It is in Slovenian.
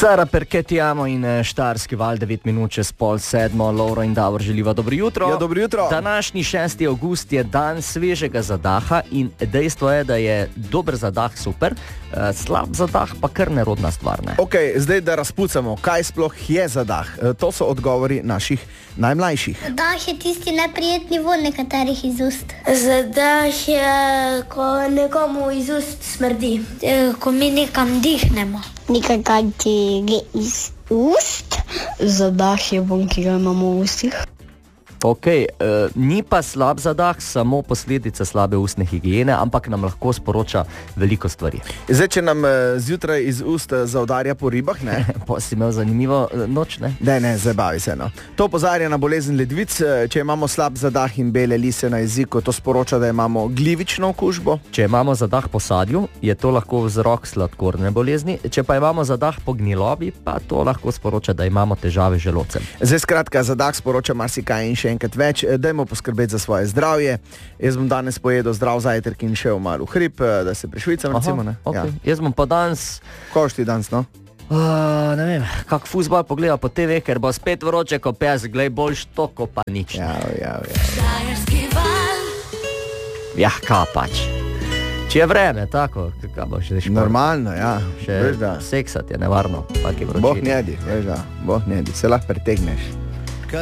Sara, perché ti amo in Štajerski val, 9 minut čez pol sedmo, Lovro in Davor želiva dobro jutro. Ja, dobro jutro. Današnji 6. avgust je dan svežega zadaha in dejstvo je, da je dober zadah super, slab zadah pa kar nerodna stvar, ne? Ok, zdaj da razpucamo, kaj sploh je zadah. To so odgovori naših najmlajših. Zadah je tisti neprijetni von nekaterih iz ust. Zadah je, ko nekomu iz ust smrdi. Ko mi nekam dihnemo. Nekaj, kaj ti gre iz ust. Zadah je von, ki ga imamo v ustih. Ok, ni pa slab zadah samo posledica slabe ustne higiene, ampak nam lahko sporoča veliko stvari. Zdaj, če nam zjutraj iz ust zaudarja po ribah, ne? Pa si imel zanimivo noč, ne? Ne, zabavi se, no. To opozarja na bolezen ledvic. Če imamo slab zadah in bele lise na jeziku, to sporoča, da imamo glivično okužbo. Če imamo zadah po sadju, je to lahko vzrok sladkorne bolezni. Če pa imamo zadah po gnilobi, pa to lahko sporoča, da imamo težave z želodcem. Zdaj, skratka, zadah sporoča marsikaj in še enkrat več. Dajmo poskrbeti za svoje zdravje. Jaz bom danes pojedel zdrav zajtrk in šel malo v hrib, da se prešvicam, recimo, ne? Okay. Ja. Jaz bom pa danes... Ko ti danes, no? Ne vem, kak fuzbal pogleda po TV, ker bo spet vroče ko pes, glej, boljš to, ko pa nič. Ja. Ja, kaj pač. Če je vreme, tako, kaj bo še šport. Normalno, ja. Še Veš, da. seksat je nevarno, pak je vročina. Boh njedi, veš da. Boh njedi, se lahko pretegneš.